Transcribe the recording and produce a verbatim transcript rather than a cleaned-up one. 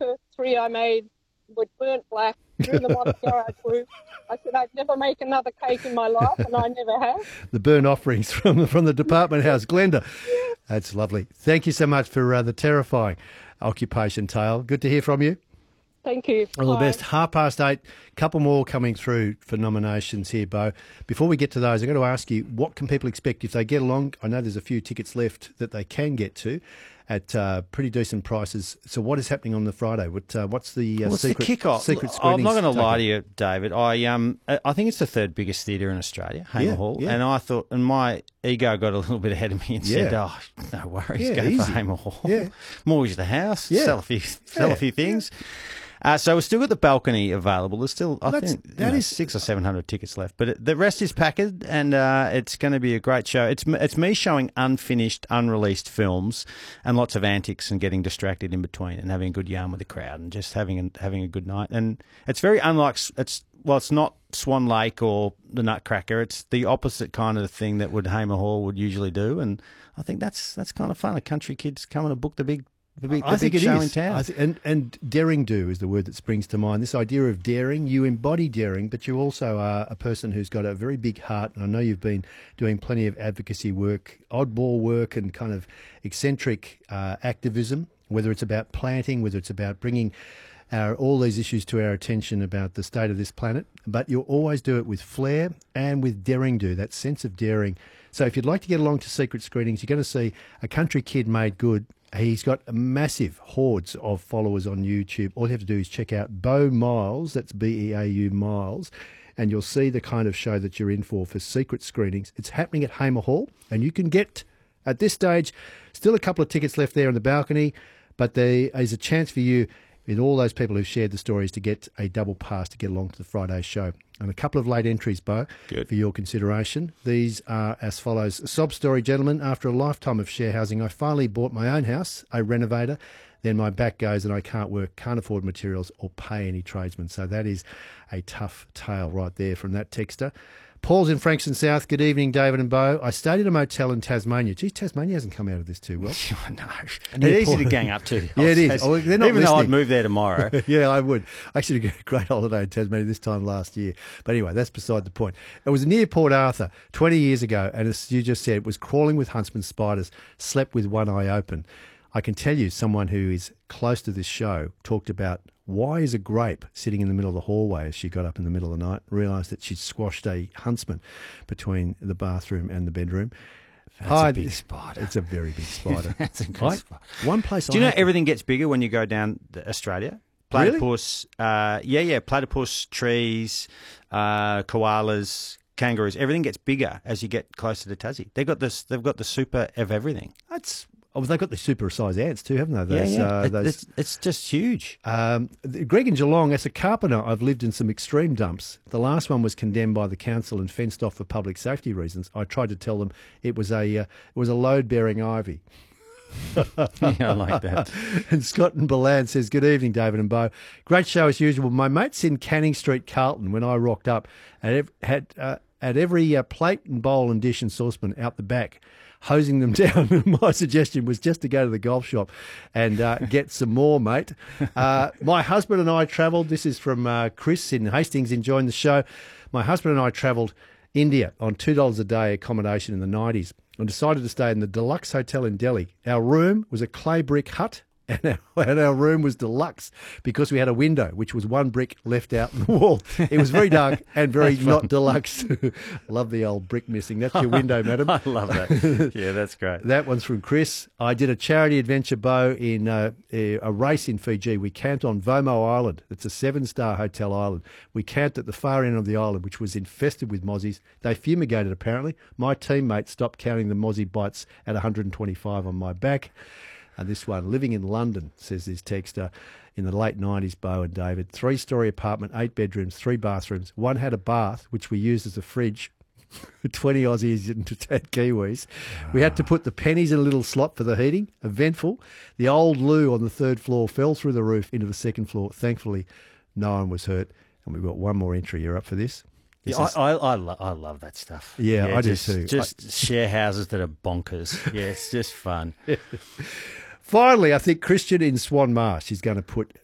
first three I made were burnt black, threw them on the garage roof. I said I'd never make another cake in my life, and I never have. The burnt offerings from, from the department house. Glenda, yes. That's lovely. Thank you so much for uh, the terrifying occupation tale. Good to hear from you. Thank you. All the Bye. best. Half past eight. Couple more coming through for nominations here, Bo. Before we get to those, I've got to ask you, what can people expect if they get along? I know there's a few tickets left that they can get to at uh, pretty decent prices. So what is happening on the Friday? What uh, What's the uh, well, secret, the kickoff? secret I'm screenings? not going to lie to you, David. I um I think it's the third biggest theatre in Australia, Hamer Yeah, Hall. yeah. And I thought, and my ego got a little bit ahead of me and said, Yeah. oh, no worries, Yeah, go easy. for Hamer Hall. Yeah. Mortgage the house, Yeah. sell a few, sell Yeah. a few things. Uh, so we've still got the balcony available. There's still, I That's- think, that you know, is- six or seven hundred tickets left. But it, the rest is packed, and uh, it's going to be a great show. It's m- it's me showing unfinished, unreleased films, and lots of antics, and getting distracted in between, and having a good yarn with the crowd, and just having a, having a good night. And it's very unlike. s- It's well, it's not Swan Lake or the Nutcracker. It's the opposite kind of thing that would Hamer Hall would usually do, and I think that's that's kind of fun. A country kids coming to book the big. The big, the I think big it show is. in town. I th- and, and daring do is the word that springs to mind. This idea of daring, you embody daring, but you also are a person who's got a very big heart. And I know you've been doing plenty of advocacy work, oddball work, and kind of eccentric uh, activism, whether it's about planting, whether it's about bringing our, all these issues to our attention about the state of this planet. But you'll always do it with flair and with daring do, that sense of daring. So if you'd like to get along to secret screenings, you're going to see a country kid made good. He's got massive hordes of followers on YouTube. All you have to do is check out Beau Miles, that's B E A U Miles, and you'll see the kind of show that you're in for for secret screenings. It's happening at Hamer Hall, and you can get, at this stage, still a couple of tickets left there on the balcony, but there is a chance for you, with all those people who've shared the stories, to get a double pass to get along to the Friday show. And a couple of late entries, Bo, Good. for your consideration. These are as follows. Sob story, gentlemen. After a lifetime of share housing, I finally bought my own house, a renovator. Then my back goes and I can't work, can't afford materials or pay any tradesmen. So that is a tough tale right there from that texter. Paul's in Frankston South. Good evening, David and Bo. I stayed at a motel in Tasmania. Geez, Tasmania hasn't come out of this too well. no, Near it's easy Port- to gang up to. Yeah, it is. Oh, they're not Even though I'd listening. move there tomorrow. Yeah, I would. I actually had a great holiday in Tasmania this time last year. But anyway, that's beside the point. It was near Port Arthur twenty years ago, and as you just said, it was crawling with huntsman spiders, slept with one eye open. I can tell you, someone who is close to this show talked about why is a grape sitting in the middle of the hallway as she got up in the middle of the night, realised that she'd squashed a huntsman between the bathroom and the bedroom. That's Hi, a big spider. It's a very big spider. That's a good I- spider. One place Do you I know have- everything gets bigger when you go down the Australia? Really? Platypus, uh, yeah, yeah, platypus, trees, uh, koalas, kangaroos. Everything gets bigger as you get closer to Tassie. They've got this. They've got the super of everything. That's oh, they've got the super sized ants too, haven't they? Those, yeah, yeah. Uh, It- those, it's, it's just huge. Um, Greg in Geelong, as a carpenter, I've lived in some extreme dumps. The last one was condemned by the council and fenced off for public safety reasons. I tried to tell them it was a uh, it was a load bearing ivy. Yeah, I like that. And Scott and Balan says, good evening, David and Bo. Great show as usual. My mate's in Canning Street, Carlton, when I rocked up, and ev- had uh, at every uh, plate and bowl and dish and saucepan out the back, hosing them down. My suggestion was just to go to the golf shop and uh, get some more, mate. Uh, my husband and I travelled. This is from uh, Chris in Hastings, enjoying the show. My husband and I travelled India on two dollars a day accommodation in the nineties and decided to stay in the Deluxe Hotel in Delhi. Our room was a clay brick hut. And our, and our room was deluxe because we had a window, which was one brick left out in the wall. It was very dark and very not deluxe. Love the old brick missing. That's your window, madam. I love that. Yeah, that's great. That one's from Chris. I did a charity adventure, Bo, in uh, a race in Fiji. We camped on Vomo Island. It's a seven-star hotel island. We camped at the far end of the island, which was infested with mozzies. They fumigated, apparently. My teammate stopped counting the mozzie bites at one hundred twenty-five on my back. And this one, living in London, says this texter, in the late nineties, Bo and David. Three-storey apartment, eight bedrooms, three bathrooms. One had a bath, which we used as a fridge. twenty Aussies and ten Kiwis. We had to put the pennies in a little slot for the heating. Eventful. The old loo on the third floor fell through the roof into the second floor. Thankfully, no one was hurt. And we've got one more entry. You're up for this? This Yeah, is- I, I, I, lo- I love that stuff. Yeah, I do just, too. Just share houses that are bonkers. Yeah, it's just fun. Finally, I think Christian in Swan Marsh is going to put